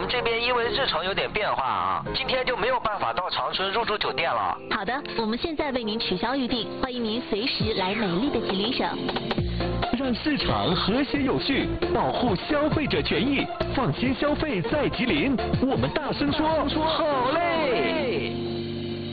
这边因为日程有点变化啊，今天就没有办法到长春入住酒店了。 好的，我们现在为您取消预定，欢迎您随时来美丽的吉林省。 让市场和谐有序，保护消费者权益，放心消费在吉林。我们大声说，好嘞！